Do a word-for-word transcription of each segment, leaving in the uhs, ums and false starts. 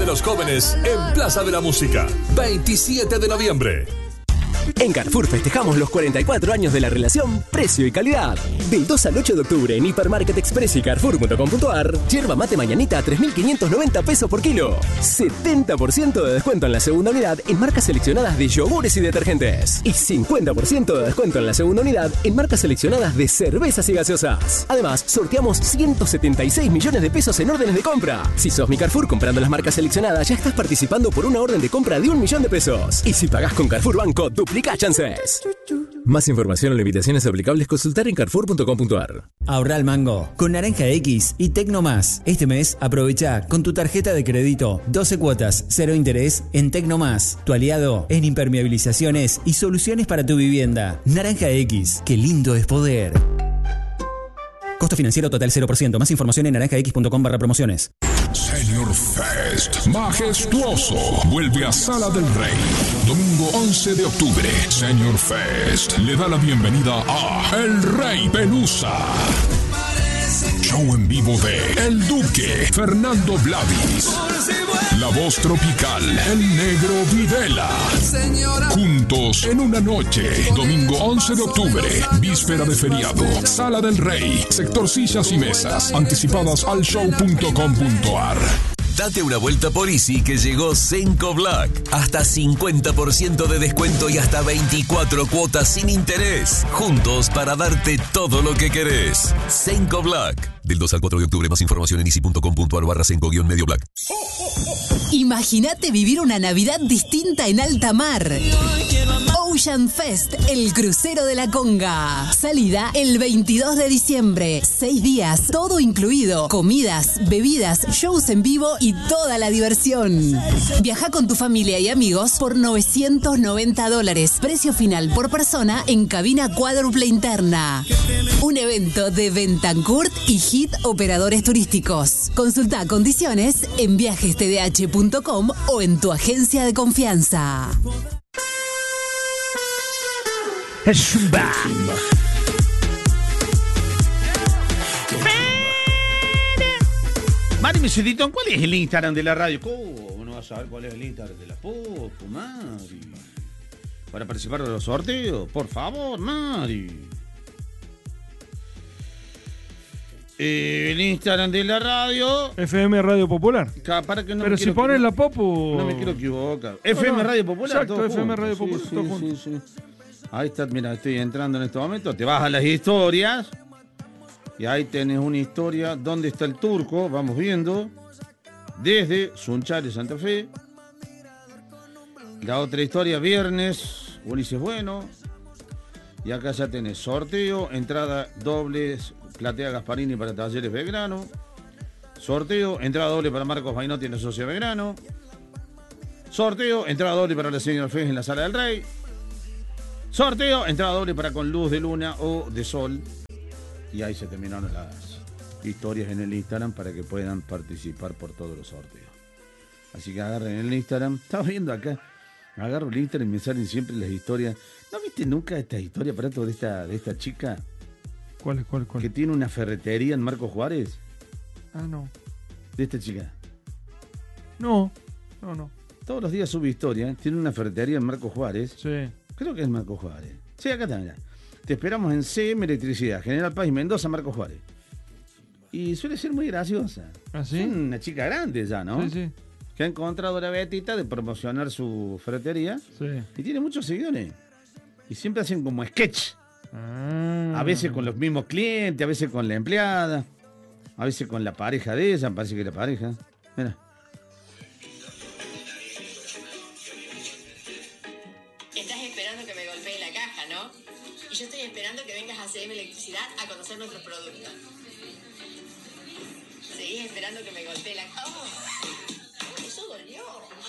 los Jóvenes en Plaza de la Música, veintisiete de noviembre. En Carrefour festejamos los cuarenta y cuatro años de la relación precio y calidad. Del dos al ocho de octubre en Hipermarket Express y Carrefour punto com punto ar, yerba mate mañanita a tres mil quinientos noventa pesos por kilo. setenta por ciento de descuento en la segunda unidad en marcas seleccionadas de yogures y detergentes. Y cincuenta por ciento de descuento en la segunda unidad en marcas seleccionadas de cervezas y gaseosas. Además, sorteamos ciento setenta y seis millones de pesos en órdenes de compra. Si sos mi Carrefour comprando las marcas seleccionadas, ya estás participando por una orden de compra de un millón de pesos. Y si pagás con Carrefour Banco, duplica chances. Más información o limitaciones aplicables, consultar en carrefour punto com punto ar. Ahorra al mango con Naranja X y Tecno Más. Este mes aprovecha con tu tarjeta de crédito doce cuotas, cero interés en Tecno Más. Tu aliado en impermeabilizaciones y soluciones para tu vivienda. Naranja X, qué lindo es poder. Costo financiero total cero por ciento. Más información en naranja x punto com barra promociones. Senior Fest majestuoso vuelve a Sala del Rey. Domingo once de octubre. Senior Fest le da la bienvenida a El Rey Pelusa. Show en vivo de El Duque, Fernando Blavis, La Voz Tropical, El Negro Videla. Juntos en una noche. Domingo once de octubre, víspera de feriado. Sala del Rey, sector sillas y mesas. Anticipadas al show punto com punto ar. Date una vuelta por Easy que llegó Senco Black. Hasta cincuenta por ciento de descuento y hasta veinticuatro cuotas sin interés. Juntos para darte todo lo que querés. Senco Black. Del dos al cuatro de octubre. Más información en easy punto com punto ar barra Senco guión medio black. Imagínate vivir una Navidad distinta en alta mar. Ocean Fest, el crucero de la Conga. Salida el veintidós de diciembre. Seis días, todo incluido. Comidas, bebidas, shows en vivo y toda la diversión. Viaja con tu familia y amigos por novecientos noventa dólares. Precio final por persona en cabina cuádruple interna. Un evento de Bentancourt y Hit Operadores Turísticos. Consulta condiciones en viajes t d h punto com o en tu agencia de confianza. Mari Mesedito, ¿cuál es el Instagram de la radio? ¿Cómo no vas a saber cuál es el Instagram de la Popo, Mari? Para participar de los sorteos, por favor, Mari. Eh, el Instagram de la radio. F M Radio Popular. Para que no Pero si pones la Popo. No me quiero equivocar. F M Radio Popular. Exacto, todo F M junto. Radio Popular. Sí, todo sí, junto. sí, sí. Ahí está, mira, estoy entrando en este momento. Te vas a las historias. Y ahí tenés una historia. ¿Dónde está el turco? Vamos viendo. Desde Sunchales, Santa Fe. La otra historia, viernes. Ulises Bueno. Y acá ya tenés sorteo, entrada dobles. Platea Gasparini para Talleres Belgrano. Sorteo, entrada doble para Marcos Bainotti en la Sociedad Belgrano. Sorteo, entrada doble para la Senior Fest en la Sala del Rey. Sorteo, entrada doble para Con Luz de Luna o de Sol. Y ahí se terminaron las historias en el Instagram para que puedan participar por todos los sorteos. Así que agarren el Instagram. Estaba viendo acá. Agarro el Instagram y me salen siempre las historias. ¿No viste nunca esta historia, Prato, de esta, de esta chica? ¿Cuál es, cuál, cuál? Que tiene una ferretería en Marcos Juárez. Ah, no. De esta chica. No, no, no. Todos los días sube historia. Tiene una ferretería en Marcos Juárez. Sí. Creo que es Marcos Juárez. Sí, acá está, mirá. Te esperamos en C M Electricidad, General Paz y Mendoza, Marcos Juárez. Y suele ser muy graciosa. ¿Ah, sí? Es una chica grande ya, ¿no? Sí, sí. Que ha encontrado la betita de promocionar su ferretería. Sí. Y tiene muchos seguidores. Y siempre hacen como sketch. Ah. A veces con los mismos clientes, a veces con la empleada, a veces con la pareja de ella, parece que la pareja. Mira. Estás esperando que me golpee la caja, ¿no? Y yo estoy esperando que vengas a C M Electricidad a conocer nuestros productos. Seguís esperando que me golpee la caja. ¡Oh! ¡Eso dolió!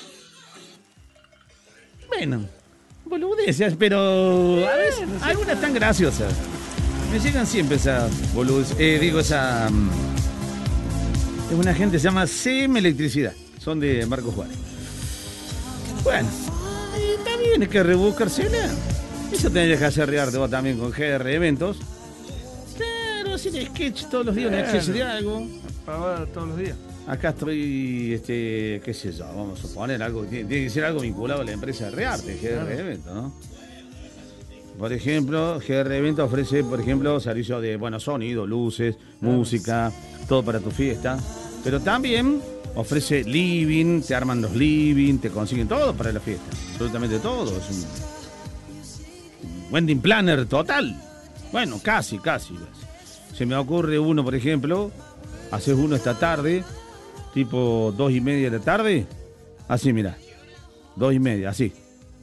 Bueno, boludeces, pero a veces algunas tan graciosas. Me llegan siempre esas boludeces. Eh, digo, esa... Um, es una gente que se llama C M Electricidad. Son de Marcos Juárez. Bueno, y también hay que rebuscársela. Eso tenés que hacer riarte vos también con G R Eventos. Claro, hacer sketch todos los días, un sketch de algo. Pavada todos los días. Acá estoy, este, qué sé yo, vamos a suponer algo, tiene, tiene que ser algo vinculado a la empresa de Rearte, G R Evento, ¿no? Por ejemplo, G R Evento ofrece, por ejemplo, servicios de, bueno, sonido, luces, música, todo para tu fiesta. Pero también ofrece living, te arman los living, te consiguen todo para la fiesta. Absolutamente todo. Es un wedding planner total. Bueno, casi, casi. Se me ocurre uno, por ejemplo, haces uno esta tarde, tipo dos y media de la tarde. Así, mira. Dos y media, así.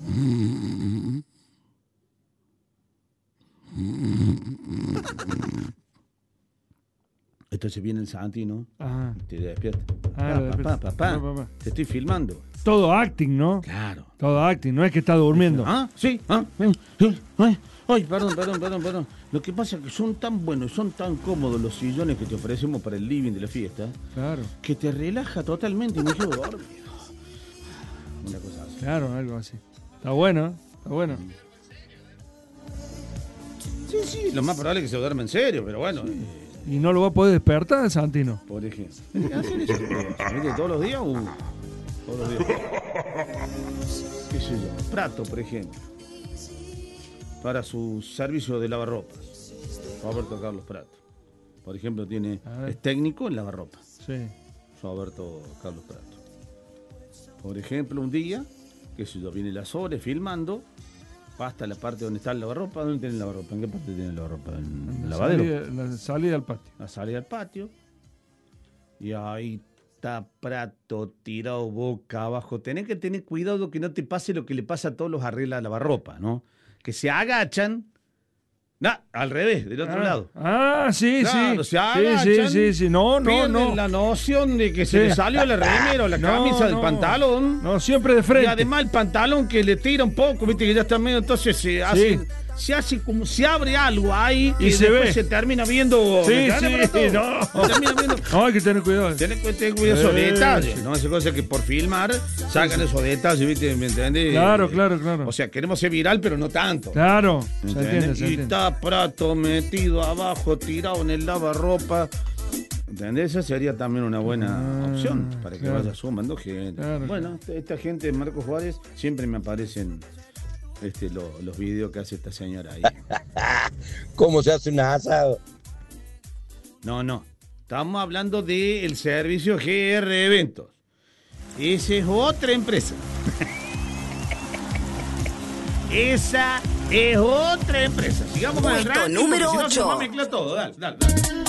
Entonces viene el Santi, ¿no? Ajá. Te despierta. Ah, papá, papá, papá, no, papá. te estoy filmando. Todo acting, ¿no? Claro. Todo acting, no es que está durmiendo. Ah, sí. Ah, sí. Ay, ay, perdón, perdón, perdón, perdón. Lo que pasa es que son tan buenos, son tan cómodos los sillones que te ofrecemos para el living de la fiesta. Claro. Que te relaja totalmente y me quedo dormido. Una cosa así. Claro, algo así. Está bueno, está bueno. Sí, sí, lo más probable es que se duerma en serio, pero bueno. Sí. Eh, ¿Y no lo va a poder despertar, Santino? Por ejemplo. ¿Hacen eso? ¿Se todos los días o todos los días? ¿Qué sé yo? Prato, por ejemplo. Para su servicio de lavarropas. Roberto Carlos Prato. Por ejemplo, tiene es técnico en lavarropas. Sí. Roberto Carlos Prato. Por ejemplo, un día, qué sé yo, viene las horas filmando. Hasta la parte donde está el lavarropa. ¿Dónde tiene el lavarropa? ¿En qué parte tiene el lavarropa? ¿En el lavadero? Salida, la salida al patio. La salida al patio. Y ahí está Prato tirado boca abajo. Tenés que tener cuidado que no te pase lo que le pasa a todos los arregla lavarropa, ¿no? Que se agachan. No, al revés, del otro ah, lado. Ah, sí, claro, sí. Se agachan, sí, sí, sí, sí. No, no, no. la noción de que se sí. le salió la remera o la no, camisa del no. pantalón. No, siempre de frente. Y además el pantalón que le tira un poco, viste que ya está medio, entonces se hace, sí. se hace como, se abre algo ahí y y se después ve. se termina viendo. Sí, sí, no. Se termina viendo. No, hay que tener cuidado. Tenés que tener cuidado esos Eh, detalles, sí. ¿no? Esa cosa que por filmar sacan esos detalles, ¿viste? ¿Me entendés? Claro, claro, claro. O sea, queremos ser viral, pero no tanto. Claro, ¿Me se entendés? entiende, se Y entiende. está Prato metido abajo, tirado en el lavarropa. ¿Entendés? Esa sería también una buena Ah, opción para que claro. vaya sumando gente. Claro, bueno, esta, esta gente de Marcos Juárez siempre me aparecen este, lo- los videos que hace esta señora ahí. ¿Cómo se hace un asado? No, no. Estamos hablando del servicio G R Eventos. Esa es otra empresa. Esa es otra empresa. Sigamos con el Puesto ranking, número porque si no se ocho. nos va a mezclar todo. Dale, dale, dale.